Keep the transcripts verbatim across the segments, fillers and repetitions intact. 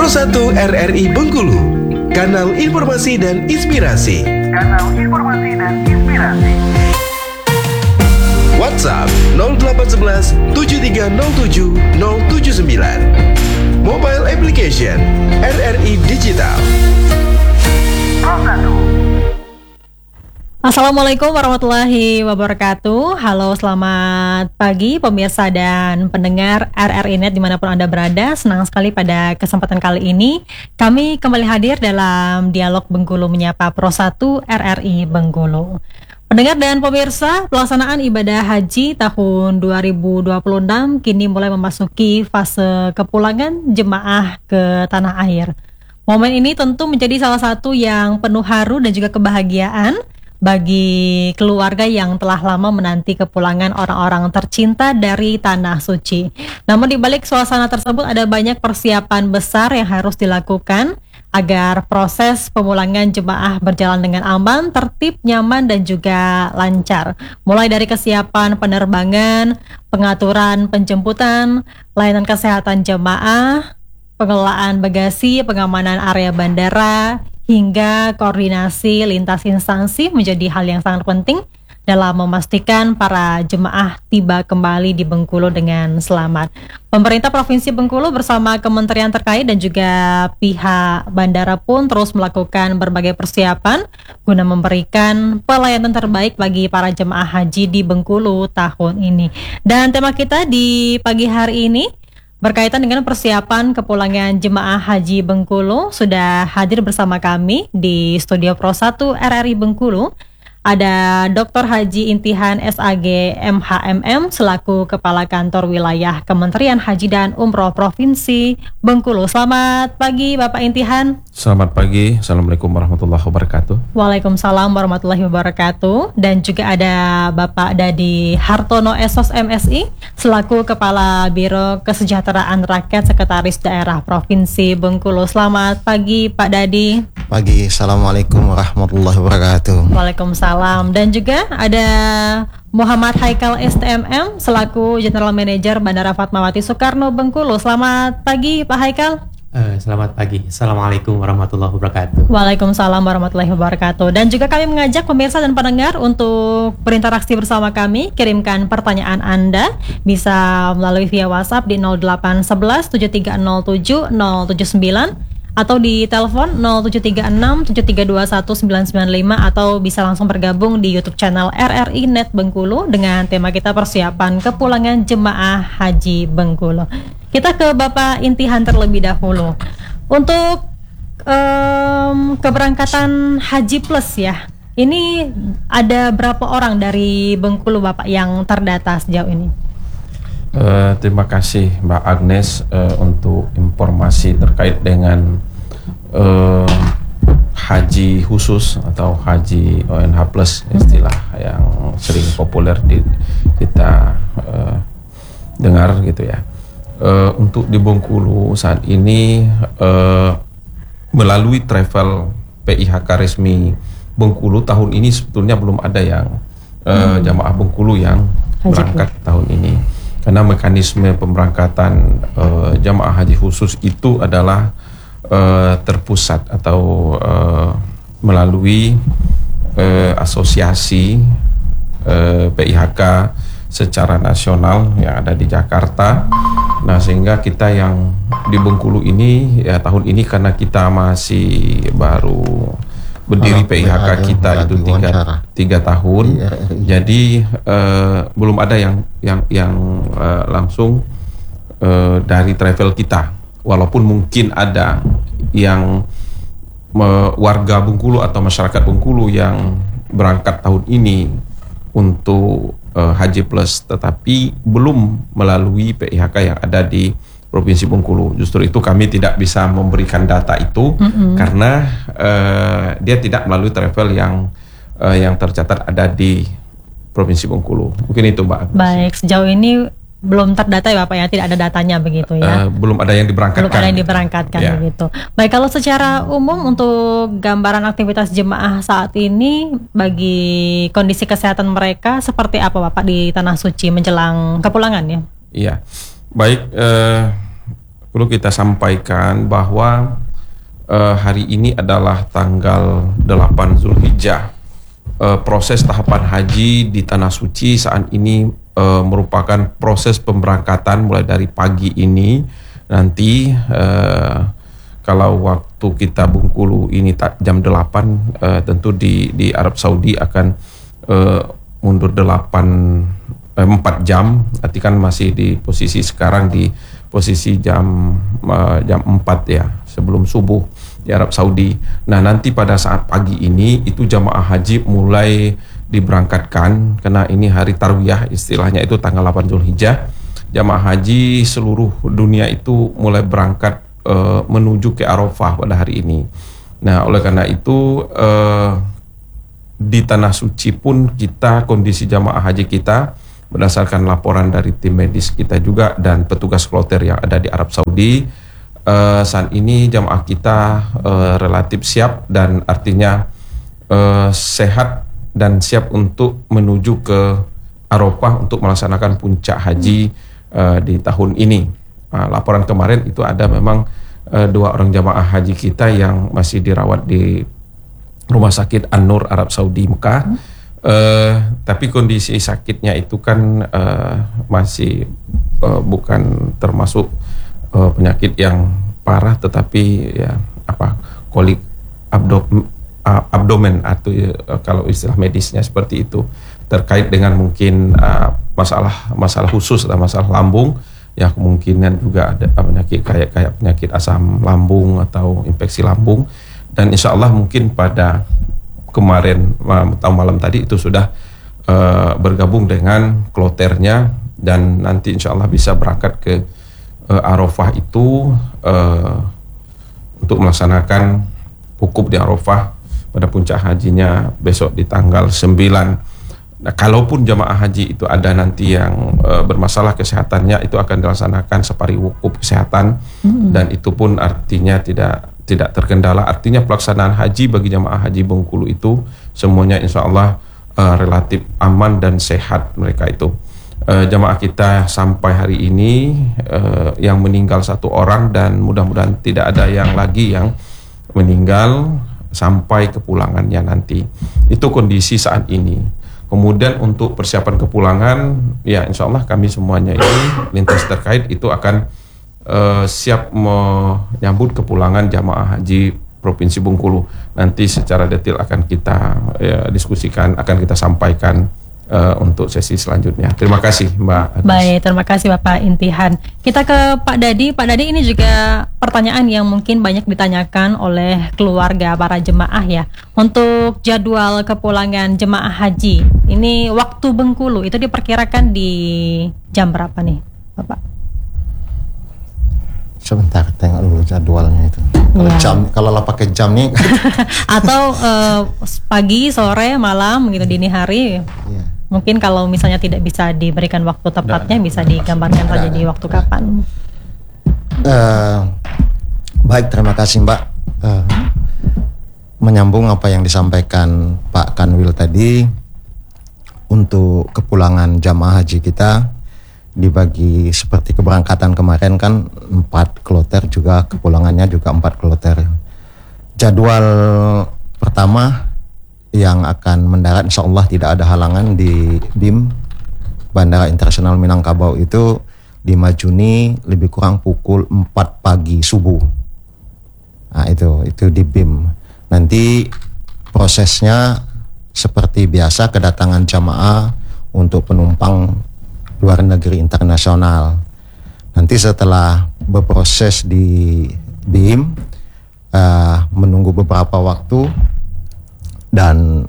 satu R R I Bengkulu, kanal informasi dan inspirasi. Kanal informasi dan inspirasi. WhatsApp nol delapan satu satu tujuh tiga nol tujuh nol tujuh sembilan. Mobile application R R I Digital. Assalamualaikum warahmatullahi wabarakatuh. Halo, selamat pagi pemirsa dan pendengar R R I Net dimanapun Anda berada. Senang sekali pada kesempatan kali ini kami kembali hadir dalam Dialog Bengkulu Menyapa Pro satu R R I Bengkulu. Pendengar dan pemirsa, pelaksanaan ibadah haji tahun dua ribu dua puluh enam kini mulai memasuki fase kepulangan jemaah ke tanah air. Momen ini tentu menjadi salah satu yang penuh haru dan juga kebahagiaan bagi keluarga yang telah lama menanti kepulangan orang-orang tercinta dari Tanah Suci. Namun di balik suasana tersebut ada banyak persiapan besar yang harus dilakukan agar proses pemulangan jemaah berjalan dengan aman, tertib, nyaman, dan juga lancar. Mulai dari kesiapan penerbangan, pengaturan penjemputan, layanan kesehatan jemaah, pengelolaan bagasi, pengamanan area bandara, hingga koordinasi lintas instansi menjadi hal yang sangat penting dalam memastikan para jemaah tiba kembali di Bengkulu dengan selamat. Pemerintah Provinsi Bengkulu bersama kementerian terkait dan juga pihak bandara pun terus melakukan berbagai persiapan guna memberikan pelayanan terbaik bagi para jemaah haji di Bengkulu tahun ini. Dan tema kita di pagi hari ini berkaitan dengan persiapan kepulangan jemaah haji Bengkulu. Sudah hadir bersama kami di studio Pro satu R R I Bengkulu ada Doktor Haji Intihan S A G M H M M selaku Kepala Kantor Wilayah Kementerian Haji dan Umroh Provinsi Bengkulu. Selamat pagi Bapak Intihan. Selamat pagi, Assalamualaikum warahmatullahi wabarakatuh. Waalaikumsalam warahmatullahi wabarakatuh. Dan juga ada Bapak Dadi Hartono S O S M S I selaku Kepala Biro Kesejahteraan Rakyat Sekretaris Daerah Provinsi Bengkulu. Selamat pagi Pak Dadi. Pagi, Assalamualaikum warahmatullahi wabarakatuh. Waalaikumsalam. Dan juga ada Muhammad Haikal S T M M selaku General Manager Bandara Fatmawati Soekarno Bengkulu. Selamat pagi Pak Haikal. Uh, selamat pagi. Assalamualaikum warahmatullahi wabarakatuh. Waalaikumsalam warahmatullahi wabarakatuh. Dan juga kami mengajak pemirsa dan pendengar untuk berinteraksi bersama kami. Kirimkan pertanyaan Anda bisa melalui via WhatsApp di nol delapan satu satu tujuh tiga nol tujuh nol tujuh sembilan atau di telepon nol tujuh tiga enam tujuh tiga dua satu sembilan sembilan lima, atau bisa langsung bergabung di YouTube channel R R I Net Bengkulu dengan tema kita persiapan kepulangan jemaah haji Bengkulu. Kita ke Bapak Intihan terlebih dahulu. Untuk um, keberangkatan Haji Plus ya, ini ada berapa orang dari Bengkulu Bapak yang terdata sejauh ini? Uh, terima kasih Mbak Agnes uh, untuk informasi terkait dengan uh, haji khusus atau haji O N H Plus, istilah yang sering populer di, kita uh, dengar gitu ya. Uh, untuk di Bengkulu saat ini uh, melalui travel P I H K resmi Bengkulu tahun ini sebetulnya belum ada yang uh, hmm. jamaah Bengkulu yang haji berangkat pun. tahun ini, karena mekanisme pemberangkatan uh, jamaah haji khusus itu adalah uh, terpusat atau uh, melalui uh, asosiasi uh, P I H K secara nasional yang ada di Jakarta. Nah, sehingga kita yang di Bengkulu ini ya tahun ini karena kita masih baru berdiri P I H K kita itu tiga, tiga tahun, iya, iya. jadi uh, belum ada yang yang yang uh, langsung uh, dari travel kita. Walaupun mungkin ada yang uh, warga Bengkulu atau masyarakat Bengkulu yang berangkat tahun ini untuk uh, Haji Plus, tetapi belum melalui P I H K yang ada di Provinsi Bengkulu. Justru itu kami tidak bisa memberikan data itu mm-hmm. karena uh, dia tidak melalui travel yang uh, yang tercatat ada di Provinsi Bengkulu. Mungkin itu Mbak. Baik, sejauh ini belum terdata ya Bapak ya, tidak ada datanya begitu ya. Uh, belum ada yang diberangkatkan. Belum ada yang diberangkatkan ya. Begitu. Baik, kalau secara umum untuk gambaran aktivitas jemaah saat ini bagi kondisi kesehatan mereka seperti apa Bapak di Tanah Suci menjelang kepulangan ya? Iya. Baik, uh, perlu kita sampaikan bahwa uh, hari ini adalah tanggal delapan Zulhijjah. Uh, proses tahapan haji di Tanah Suci saat ini uh, merupakan proses pemberangkatan mulai dari pagi ini. Nanti uh, kalau waktu kita Bengkulu ini tak, jam delapan, uh, tentu di di Arab Saudi akan uh, mundur delapan empat jam, arti kan masih di posisi sekarang di posisi jam uh, jam empat ya, sebelum subuh di Arab Saudi. Nah, nanti pada saat pagi ini itu jamaah haji mulai diberangkatkan karena ini hari tarwiyah, istilahnya itu tanggal delapan Zulhijjah. Jamaah haji seluruh dunia itu mulai berangkat uh, menuju ke Arafah pada hari ini. Nah, oleh karena itu uh, di Tanah Suci pun kita, kondisi jamaah haji kita berdasarkan laporan dari tim medis kita juga dan petugas kloter yang ada di Arab Saudi, uh, saat ini jamaah kita uh, relatif siap dan artinya uh, sehat dan siap untuk menuju ke Arafah untuk melaksanakan puncak haji uh, di tahun ini. Uh, laporan kemarin itu ada memang uh, dua orang jamaah haji kita yang masih dirawat di Rumah Sakit An-Nur Arab Saudi Mekah. Hmm. Uh, tapi kondisi sakitnya itu kan uh, masih uh, bukan termasuk uh, penyakit yang parah, tetapi ya apa kolik abdom, uh, abdomen atau uh, kalau istilah medisnya seperti itu, terkait dengan mungkin uh, masalah masalah khusus atau masalah lambung, ya kemungkinan juga ada penyakit kayak kayak penyakit asam lambung atau infeksi lambung, dan insya Allah mungkin pada kemarin atau malam tadi itu sudah uh, bergabung dengan kloternya dan nanti insya Allah bisa berangkat ke uh, Arafah itu uh, untuk melaksanakan wukuf di Arafah pada puncak hajinya besok di tanggal sembilan. Nah, kalaupun jamaah haji itu ada nanti yang uh, bermasalah kesehatannya, itu akan dilaksanakan separi wukuf kesehatan, mm-hmm. dan itu pun artinya tidak tidak terkendala. Artinya pelaksanaan haji bagi jamaah haji Bengkulu itu semuanya insya Allah uh, relatif aman dan sehat mereka itu. Uh, jamaah kita sampai hari ini uh, yang meninggal satu orang dan mudah-mudahan tidak ada yang lagi yang meninggal sampai kepulangannya nanti. Itu kondisi saat ini. Kemudian untuk persiapan kepulangan, ya insya Allah kami semuanya ini lintas terkait itu akan Uh, siap menyambut kepulangan jamaah haji Provinsi Bengkulu. Nanti secara detail akan kita ya, diskusikan, akan kita sampaikan uh, untuk sesi selanjutnya. Terima kasih Mbak Agnes. Baik, terima kasih Bapak Intihan. Kita ke Pak Dadi. Pak Dadi, ini juga pertanyaan yang mungkin banyak ditanyakan oleh keluarga para jemaah ya. Untuk jadwal kepulangan jemaah haji, ini waktu Bengkulu itu diperkirakan di jam berapa nih Bapak? Sebentar, tengok dulu jadwalnya itu. Kalau ya. jam, kalau lah pakai jam nih. Atau uh, pagi, sore, malam gitu, dini hari. Ya. Mungkin kalau misalnya tidak bisa diberikan waktu tepatnya, bisa digambarkan saja di waktu kapan. Uh, baik, terima kasih Mbak. Uh, menyambung apa yang disampaikan Pak Kanwil tadi, untuk kepulangan jamaah haji kita dibagi seperti keberangkatan kemarin kan empat kloter, juga kepulangannya juga empat kloter. Jadwal pertama yang akan mendarat insya Allah tidak ada halangan di B I M Bandara Internasional Minangkabau itu lima Juni lebih kurang pukul empat pagi subuh. Nah itu itu di B I M. Nanti prosesnya seperti biasa, kedatangan jamaah untuk penumpang luar negeri internasional. Nanti setelah berproses di B I M, uh, menunggu beberapa waktu dan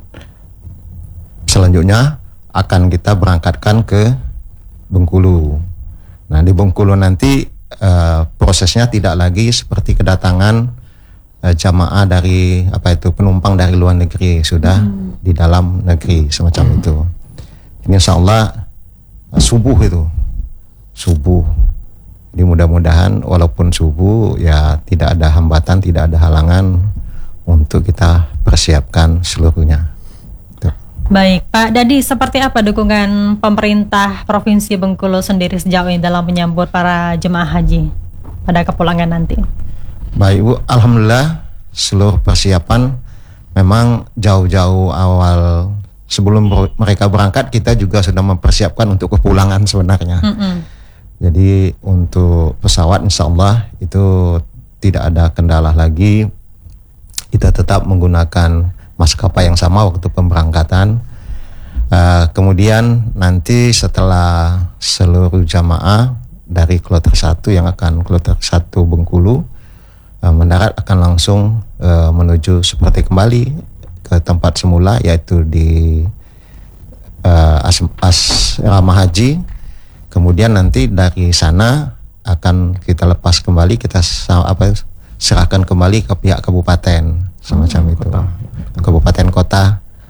selanjutnya akan kita berangkatkan ke Bengkulu. Nah di Bengkulu nanti uh, prosesnya tidak lagi seperti kedatangan uh, jamaah dari apa itu penumpang dari luar negeri, sudah hmm. di dalam negeri semacam hmm. itu. Ini insya Allah subuh itu subuh. Jadi mudah-mudahan walaupun subuh ya tidak ada hambatan, tidak ada halangan untuk kita persiapkan seluruhnya. Tuh. Baik Pak Dadi, seperti apa dukungan pemerintah Provinsi Bengkulu sendiri sejauh ini dalam menyambut para jemaah haji? pada kepulangan nanti? Baik Bu, alhamdulillah seluruh persiapan memang jauh-jauh awal sebelum ber- mereka berangkat kita juga sudah mempersiapkan untuk kepulangan sebenarnya. Mm-mm. Jadi untuk pesawat insya Allah itu tidak ada kendala lagi. Kita tetap menggunakan maskapai yang sama waktu pemberangkatan. Uh, kemudian nanti setelah seluruh jamaah dari kloter satu yang akan kloter satu Bengkulu uh, mendarat akan langsung uh, menuju seperti kembali ke tempat semula, yaitu di uh, as- asrama haji. Kemudian nanti dari sana akan kita lepas kembali, kita sa- apa serahkan kembali ke pihak kabupaten semacam Hmm, itu, kota. kabupaten kota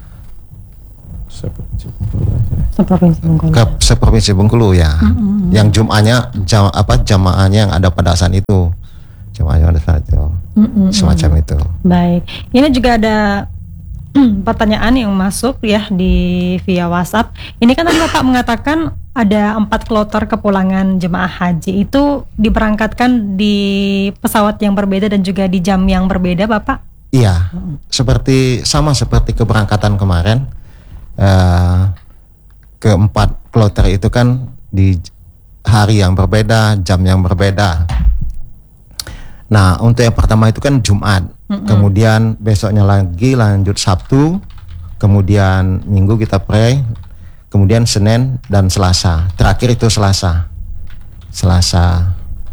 Seprovinsi Bengkulu. ke seprovinsi Bengkulu ya. Yang jum'ahnya jam, apa jamaahnya yang ada pada saat itu, jamaahnya ada saat itu, Mm-mm. semacam itu. Baik, ini juga ada pertanyaan yang masuk ya di via WhatsApp. Ini kan tadi Bapak mengatakan ada empat kloter kepulangan jemaah haji, itu diberangkatkan di pesawat yang berbeda dan juga di jam yang berbeda, Bapak? Iya, seperti sama seperti keberangkatan kemarin. Uh, keempat kloter itu kan di hari yang berbeda, jam yang berbeda. Nah, untuk yang pertama itu kan Jumat, Mm-mm. kemudian besoknya lagi lanjut Sabtu, kemudian Minggu kita pray, kemudian Senin dan Selasa. Terakhir itu Selasa. Selasa.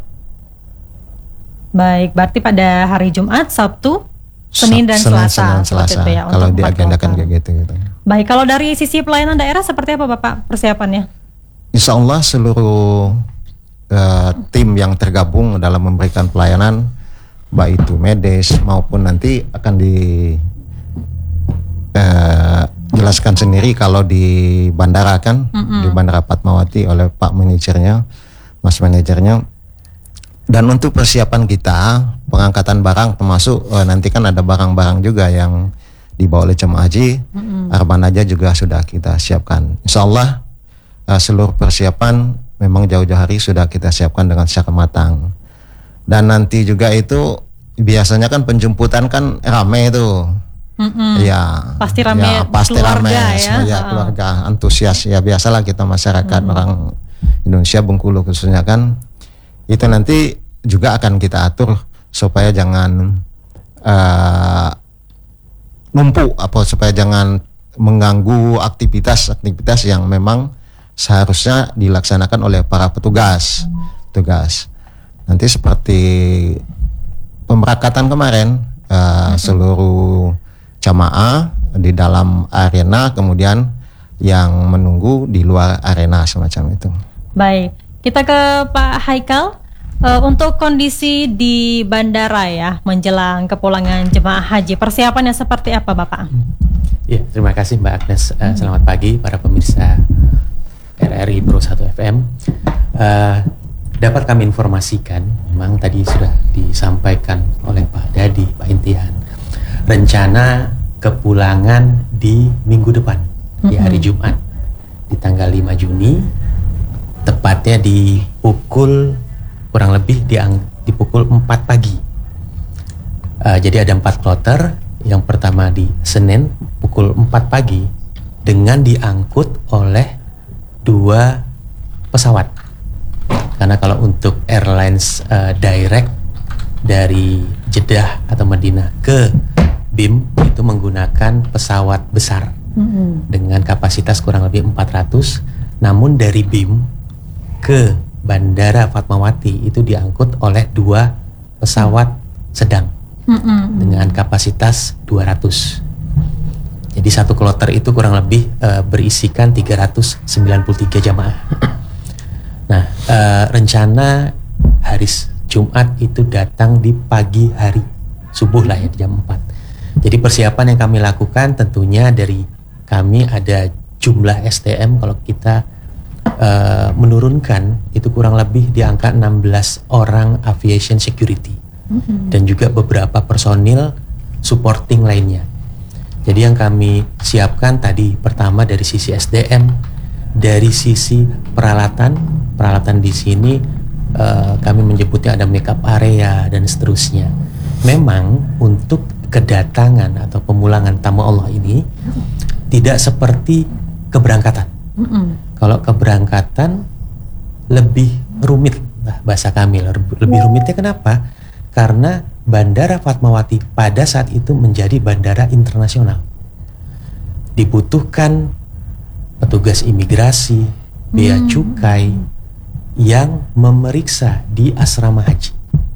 Baik, berarti pada hari Jumat, Sabtu, Senin dan Senin, Selasa. Senin, seperti Selasa. itu ya, Kalau untuk empat diagendakan kloter. kayak gitu gitu. Baik, kalau dari sisi pelayanan daerah seperti apa Bapak persiapannya? Insya Allah seluruh uh, tim yang tergabung dalam memberikan pelayanan, baik itu medis maupun nanti akan dijelaskan uh, sendiri kalau di bandara kan, Mm-mm. di Bandara Fatmawati oleh Pak manajernya, Mas manajernya. Dan untuk persiapan kita, pengangkatan barang termasuk uh, nanti kan ada barang-barang juga yang dibawa oleh jemaah haji, Mm-mm. Arbanaja juga sudah kita siapkan. Insya Allah uh, seluruh persiapan memang jauh-jauh hari sudah kita siapkan dengan secara matang. Dan nanti juga itu biasanya kan penjemputan kan rame itu, Mm-mm. ya Pasti rame ya, pasti keluarga rame, ya. semua ya, Ha. keluarga antusias ya, biasalah kita masyarakat orang Indonesia Bengkulu khususnya kan, itu nanti juga akan kita atur supaya jangan uh, numpuk apa supaya jangan mengganggu aktivitas-aktivitas yang memang seharusnya dilaksanakan oleh para petugas. Tugas. Nanti seperti pemberangkatan kemarin, uh, seluruh jamaah di dalam arena, kemudian yang menunggu di luar arena semacam itu. Baik, kita ke Pak Haikal. Uh, untuk kondisi di bandara ya menjelang kepulangan jemaah haji, persiapannya seperti apa Bapak? Ya, terima kasih Mbak Agnes. Uh, selamat pagi para pemirsa R R I Pro satu F M. Uh, dapat kami informasikan, memang tadi sudah disampaikan oleh Pak Dadi, Pak Intihan, rencana kepulangan di minggu depan, di hari Jumat, di tanggal lima Juni, tepatnya di pukul kurang lebih di, di pukul empat pagi. Uh, jadi ada empat kloter. Yang pertama di Senin pukul empat pagi dengan diangkut oleh dua pesawat. Karena kalau untuk airlines uh, direct dari Jeddah atau Madinah ke B I M itu menggunakan pesawat besar Mm-hmm. dengan kapasitas kurang lebih empat ratus. Namun dari B I M ke Bandara Fatmawati itu diangkut oleh dua pesawat sedang Mm-hmm. dengan kapasitas dua ratus. Jadi satu kloter itu kurang lebih uh, berisikan tiga ratus sembilan puluh tiga jamaah. Nah, uh, rencana hari Jumat itu datang di pagi hari, subuh lah ya, di jam empat. Jadi persiapan yang kami lakukan tentunya dari kami ada jumlah S T M kalau kita uh, menurunkan itu kurang lebih di angka enam belas orang aviation security. Mm-hmm. Dan juga beberapa personil supporting lainnya. Jadi yang kami siapkan tadi pertama dari sisi S D M, dari sisi peralatan, peralatan di sini uh, kami menyebutnya ada make up area dan seterusnya. Memang untuk kedatangan atau pemulangan tamu Allah ini tidak seperti keberangkatan. Mm-mm. Kalau keberangkatan lebih rumit lah bahasa kami, lebih rumitnya kenapa? Karena Bandara Fatmawati pada saat itu menjadi bandara internasional. Dibutuhkan petugas imigrasi, bea Hmm. cukai yang memeriksa di asrama haji.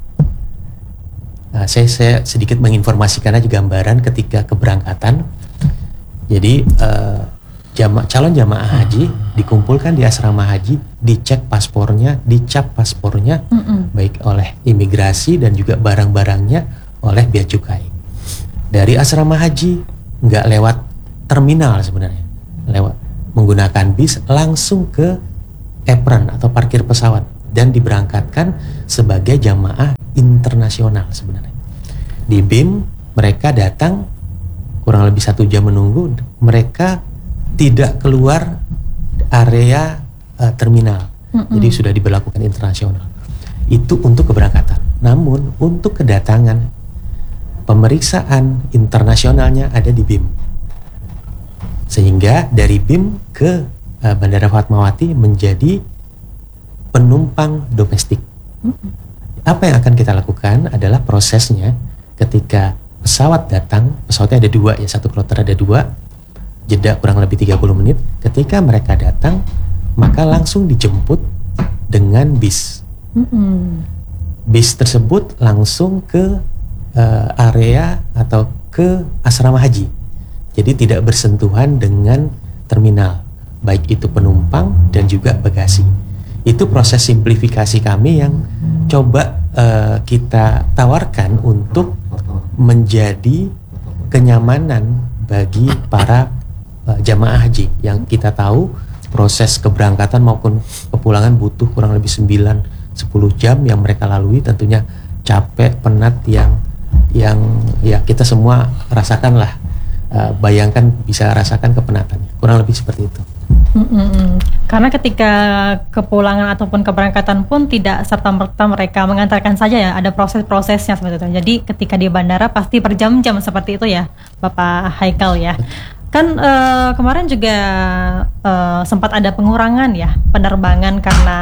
Nah, saya, saya sedikit menginformasikan aja gambaran ketika keberangkatan. Jadi uh, jama, calon jamaah haji dikumpulkan di asrama haji, dicek paspornya, dicap paspornya, Mm-mm. baik oleh imigrasi dan juga barang-barangnya oleh bea cukai. Dari asrama haji nggak lewat terminal sebenarnya, lewat menggunakan bis langsung ke apron atau parkir pesawat dan diberangkatkan sebagai jamaah internasional sebenarnya. Di B I M mereka datang kurang lebih satu jam menunggu, mereka tidak keluar area uh, terminal. Mm-mm. Jadi sudah diberlakukan internasional. Itu untuk keberangkatan. Namun untuk kedatangan pemeriksaan internasionalnya ada di B I M. Sehingga dari B I M ke uh, Bandara Fatmawati menjadi penumpang domestik. Apa yang akan kita lakukan adalah prosesnya ketika pesawat datang, pesawatnya ada dua ya, satu kloter ada dua, jeda kurang lebih tiga puluh menit. Ketika mereka datang, maka langsung dijemput dengan bis. Mm-mm. Bis tersebut langsung ke uh, area atau ke asrama haji. Jadi tidak bersentuhan dengan terminal, baik itu penumpang dan juga bagasi. Itu proses simplifikasi kami yang coba uh, kita tawarkan untuk menjadi kenyamanan bagi para uh, jamaah haji yang kita tahu proses keberangkatan maupun kepulangan butuh kurang lebih sembilan sampai sepuluh jam yang mereka lalui, tentunya capek, penat yang yang ya kita semua rasakan lah. Uh, bayangkan bisa rasakan kepenatannya, kurang lebih seperti itu. Mm-mm. Karena ketika kepulangan ataupun keberangkatan pun tidak serta-merta mereka mengantarkan saja ya, ada proses-prosesnya seperti itu. Jadi ketika di bandara pasti berjam-jam seperti itu ya, Bapak Haikal ya. Kan uh, kemarin juga uh, sempat ada pengurangan ya penerbangan karena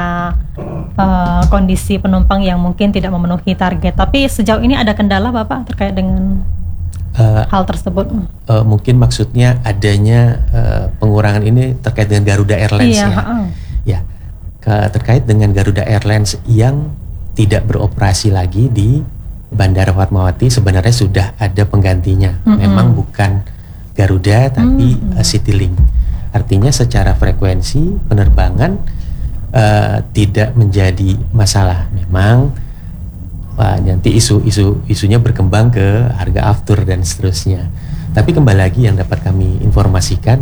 uh, kondisi penumpang yang mungkin tidak memenuhi target. Tapi sejauh ini ada kendala Bapak terkait dengan Uh, hal tersebut? uh, mungkin maksudnya adanya uh, pengurangan ini terkait dengan Garuda Airlines Iya, ya. ha-ha. Ya, ke, terkait dengan Garuda Airlines yang tidak beroperasi lagi di Bandara Fatmawati, sebenarnya sudah ada penggantinya. Mm-mm. Memang bukan Garuda tapi Mm-mm. uh, Citylink. Artinya secara frekuensi penerbangan uh, tidak menjadi masalah. Memang wah, nanti isu-isu isunya berkembang ke harga aftur dan seterusnya. Tapi kembali lagi yang dapat kami informasikan,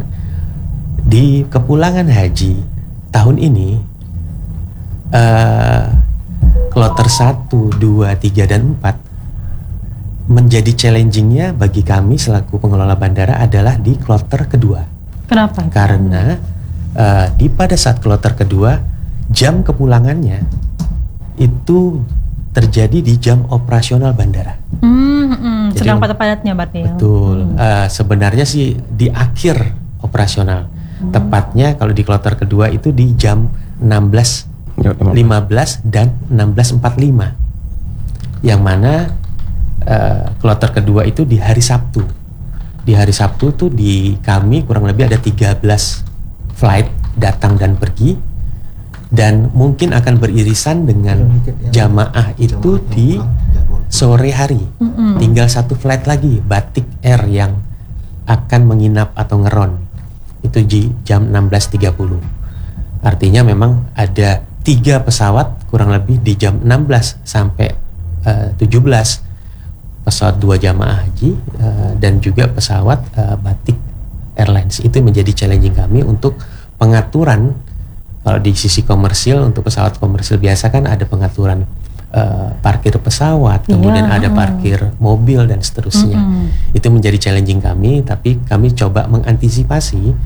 di kepulangan haji tahun ini uh, kloter satu, dua, tiga, dan empat menjadi challengingnya bagi kami selaku pengelola bandara adalah di kloter kedua. Kenapa? Karena uh, di pada saat kloter kedua jam kepulangannya itu terjadi di jam operasional bandara. Hmm, hmm, Jadi, sedang padat-padatnya berarti ya. Betul. Uh, sebenarnya sih di akhir operasional. Hmm. Tepatnya kalau di kloter kedua itu di jam enam belas lima belas dan enam belas empat puluh lima. Yang mana uh, kloter kedua itu di hari Sabtu. Di hari Sabtu tuh di kami kurang lebih ada tiga belas flight datang dan pergi. Dan mungkin akan beririsan dengan jamaah itu di sore hari. Mm-mm. Tinggal satu flight lagi, Batik Air yang akan menginap atau ngeron. Itu di jam enam belas tiga puluh. Artinya memang ada tiga pesawat kurang lebih di jam enam belas sampai uh, tujuh belas. Pesawat dua jamaah haji uh, dan juga pesawat uh, Batik Airlines. Itu menjadi challenging kami untuk pengaturan. Kalau di sisi komersil, untuk pesawat komersil biasa kan ada pengaturan uh, parkir pesawat, kemudian Iya, ada parkir mobil dan seterusnya. Mm-mm. Itu menjadi challenging kami, tapi kami coba mengantisipasi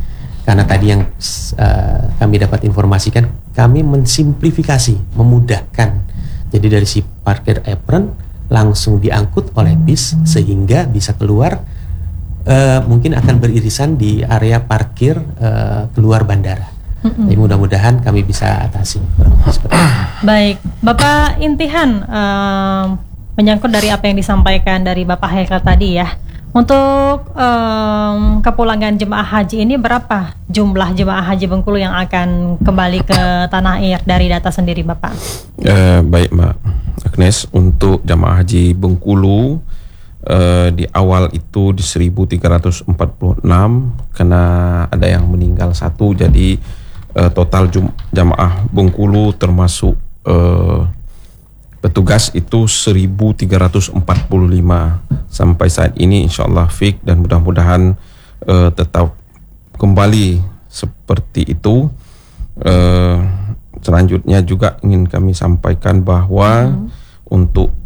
karena tadi yang uh, kami dapat informasikan, kami mensimplifikasi, memudahkan. Jadi dari si parkir apron langsung diangkut oleh bis sehingga bisa keluar, uh, mungkin akan beririsan di area parkir uh, keluar bandara. Mm-hmm. Jadi mudah-mudahan kami bisa atasi. Baik, Bapak Intihan, um, menyangkut dari apa yang disampaikan dari Bapak Haikal tadi ya. Untuk um, kepulangan jemaah haji ini berapa jumlah jemaah haji Bengkulu yang akan kembali ke tanah air dari data sendiri Bapak? Eh, baik Mbak Agnes, untuk jemaah haji Bengkulu eh, di awal itu di seribu tiga ratus empat puluh enam karena ada yang meninggal satu, jadi eh, total jum- jemaah Bengkulu termasuk eh, petugas itu seribu tiga ratus empat puluh lima sampai saat ini, insyaallah fik dan mudah-mudahan uh, tetap kembali seperti itu. Uh, selanjutnya juga ingin kami sampaikan bahwa hmm. untuk